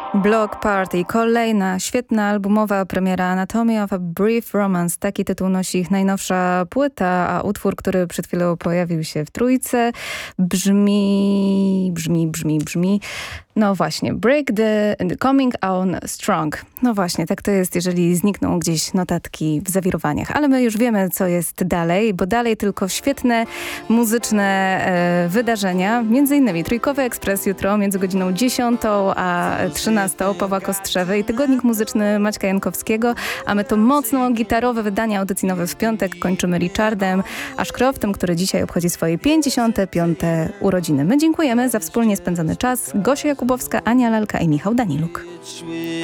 Block Party, kolejna świetna albumowa premiera Anatomy of a Brief Romance. Taki tytuł nosi ich najnowsza płyta, a utwór, który przed chwilą pojawił się w trójce, brzmi. No właśnie, Break the Coming On Strong. No właśnie, tak to jest, jeżeli znikną gdzieś notatki w zawirowaniach. Ale my już wiemy, co jest dalej, bo dalej tylko świetne muzyczne wydarzenia. Między innymi Trójkowy Ekspres jutro między godziną 10 a 13 Pawła Kostrzewy i Tygodnik Muzyczny Maćka Jankowskiego. A my to mocno gitarowe wydanie audycji Nowe w piątek kończymy Richardem Ashcroftem, który dzisiaj obchodzi swoje 55. urodziny. My dziękujemy za wspólnie spędzony czas. Gosia Jakubowska, Ania Lalka i Michał Daniluk.